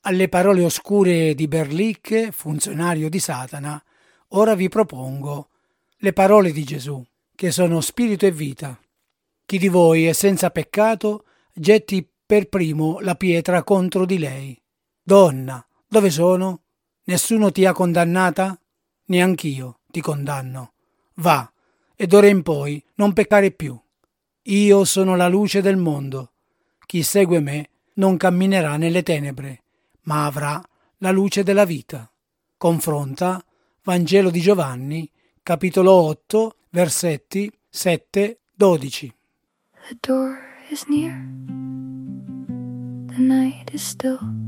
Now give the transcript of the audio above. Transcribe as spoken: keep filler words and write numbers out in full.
Alle parole oscure di Berlicche, funzionario di Satana, ora vi propongo le parole di Gesù, che sono spirito e vita. Chi di voi è senza peccato, getti per primo la pietra contro di lei. Donna, dove sono? Nessuno ti ha condannata? Neanch'io ti condanno. Va, e d'ora in poi non peccare più. Io sono la luce del mondo. Chi segue me non camminerà nelle tenebre, ma avrà la luce della vita. Confronta Vangelo di Giovanni, capitolo otto, versetti sette dodici. The door is near, the night is still.